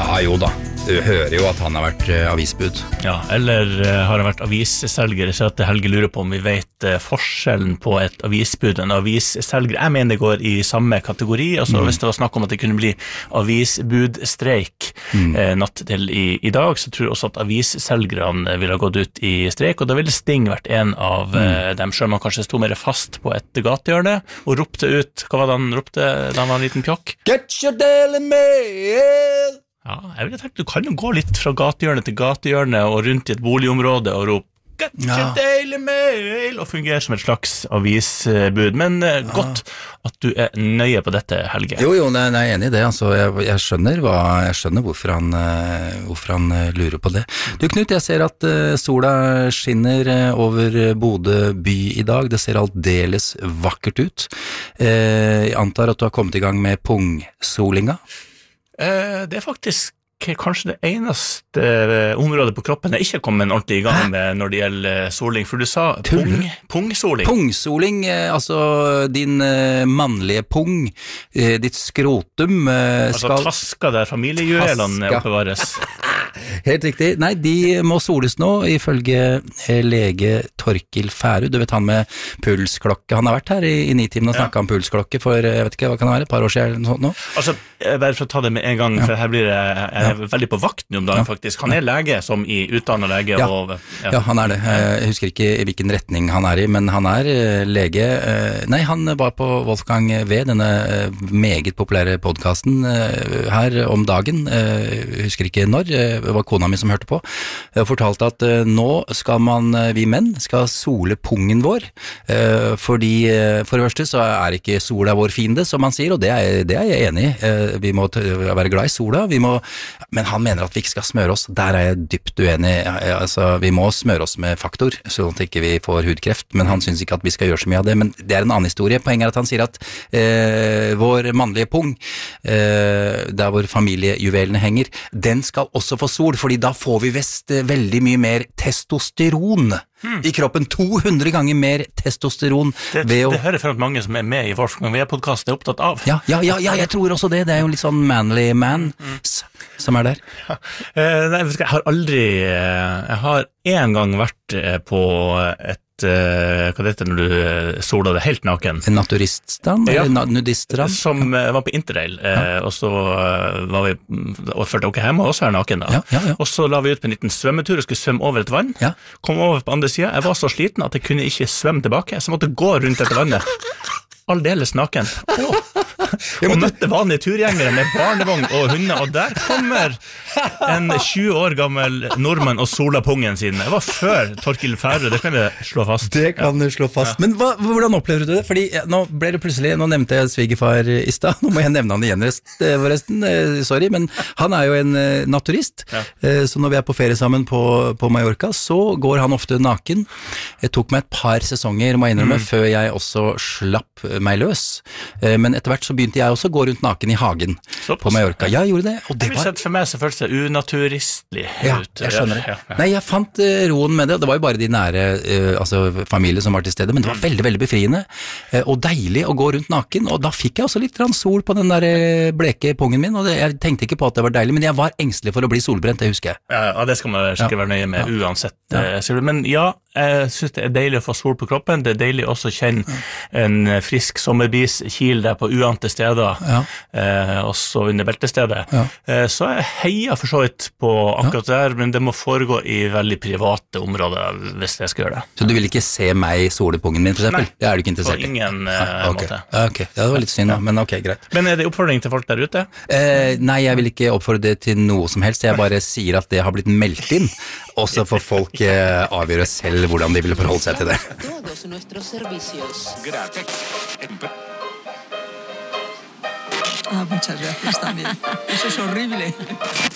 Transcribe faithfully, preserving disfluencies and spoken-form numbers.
Ja, jo da. Du hører jo at han har vært uh, avisbud. Ja, eller uh, har han vært avisselger? Så at Helge lurer på om vi vet uh, forskjellen på et avisbud og en avisselger. Jeg mener det går i samme kategori. Altså, mm. Hvis det var snakk om at det kunne bli avisbudstreik mm. uh, natt til i, i dag, så tror jeg også at avisselgerne ville ha gått ut i streik, og da ville Sting vært en av mm. uh, dem, selv om han kanskje stod mer fast på et gatehjørne, og ropte ut, hva var det han ropte da han var en liten pjokk? Get your Daily Mail! Ja, jeg ville tenkt, du kan jo gå litt fra gatehjørne til gatehjørne og rundt i et boligområde og rope Get your ja. Daily Mail og fungere som et slags avisbud, men uh, ja. Godt at du er nøye på dette, Helge. Jo, jo, nei, nei, jeg er enig i det, altså, jeg, jeg skjønner, hva, jeg skjønner hvorfor, han, uh, hvorfor han uh, lurer på det. Du Knut, jeg ser at uh, sola skinner uh, over Bodø by i dag, det ser aldeles vakkert ut. Uh, jeg antar at du har kommet i gang med pungsolinga? Uh, det er faktisk kanskje det eneste området på kroppen jeg ikke kom en ordentlig i gang med når det gjelder soling, for du sa pung, pungsoling. Pungsoling, altså din mannlige pung, ditt skrotum altså skal... Altså taska der familiejuvelene oppbevares. Helt riktig. Nei, de må soles nå, ifølge lege Torkil Færud. Du vet han med pulsklokke. Han har vært her i, i nitimen og snakket ja. Om pulsklokke for, jeg vet ikke, hva kan det være, et par år siden eller noe sånt nå? Altså, bare for å ta det med en gang, for her blir jeg, jeg er ja. Veldig på vakt nå om dagen ja. Faktisk. Han er lege som i utdannet lege. Ja. Og, ja. ja, han er det. Jeg husker ikke hvilken retning han er i, men han er lege. Nei, han var på Wolfgang V, denne meget populære podcasten her om dagen. Jeg husker ikke når, det var kona mi som hørte på, og fortalte at uh, nå skal man, uh, vi menn, skal sole pungen vår, uh, fordi uh, for det første så er ikke sola vår fiende, som man sier, og det er, det er jeg enig i. Uh, vi må være glad i sola, vi må, men han mener at vi ikke skal smøre oss. Der er jeg dypt uenig. Uh, altså, vi må smøre oss med faktor, sånn at ikke vi får hudkreft, men han synes ikke at vi skal gjøre så mye av det, men det er en annen historie. Poenget er at han sier at uh, vår mannlige pung, uh, der hvor familiejuvelene henger, den skal også få sol, fordi da får vi vest veldig mye mer testosteron hmm. i kroppen, to hundre ganger mer testosteron. Det, det, å... det hører fra at mange som er med i Wolfgang V-podcasten er opptatt av. Ja, ja, ja, ja, jeg tror også det. Det er jo litt sånn manly man hmm. som er der. Ja. Eh, nei, jeg har aldri, jeg har en gang vært på et Uh, hva det heter når du soler det helt naken? En naturiststand? Ja, eller nudiststrand? Som uh, var på Interrail, uh, ja. Og så uh, var vi og følte ok, hjemme også er naken da. Ja, ja, ja. Og så la vi ut på en liten svømmetur og skulle svømme over et vann. Ja. Kom over på andre siden. Jeg var så sliten at jeg kunne ikke svømme tilbake, så jeg måtte gå rundt etter vannet. Aldeles naken. Oh. Og møtte vanlige turgjengere med barnevogn og hunder, og der kommer en tjue år gammel nordmann og sola pungen sin. Det var før Torkil Færud, det kan vi slå fast. Det kan du slå fast. Ja. Men hva, hvordan opplever du det? Fordi nå ble det plutselig, nå nevnte jeg svigerfar i stad, nå må jeg nevne han igjen forresten, sorry, men han er jo en naturist, ja. Så når vi er på ferie sammen på, på Mallorca, så går han ofte naken. Jeg tok meg et par sesonger, må jeg innrømme, mm. før jeg også slapp meg løs. Men etter hvert så begynte jeg også å gå rundt naken i hagen Såpass. På Mallorca. Ja, jeg gjorde det. Og det jeg vil var... sett for meg så føles det unaturistlig ja, ut. Jeg skjønner det. Ja, ja. Nei, jeg fant uh, roen med det, og det var jo bare de nære uh, altså familie som var til stede, men det var veldig, veldig befriende uh, og deilig å gå rundt naken, og da fikk jeg også litt sol på den der uh, bleke pungen min, og det, jeg tenkte ikke på at det var deilig, men jeg var engstelig for å bli solbrent, det husker jeg. Ja, ja det skal man sikkert være nøye med ja. Uansett. Ja. Uh, men ja, jeg synes det er deilig å få sol på kroppen, det er deilig også å kjenne en frisk sommerbis kil der på uante steder, ja. eh, også under beltestedet. Ja. Eh, så jeg heier for så vidt på akkurat ja. Der, men det må foregå i veldig private områder hvis jeg skal gjøre det. Så du vil ikke se meg sole pungen min, for eksempel? Nei, det er du ikke interessert i? på ingen eh, ja, okay. måte. Ja, ok. Ja, det var litt synd, ja. Men ok, greit. Men er det oppfordring til folk der ute? Eh, nei, jeg vil ikke oppfordre det til noe som helst, jeg bare sier at det har blitt meldt inn, og så får folk eh, avgjøre selv hvordan de vil forholde seg til det. Ah, muchas gracias también. Eso es horrible.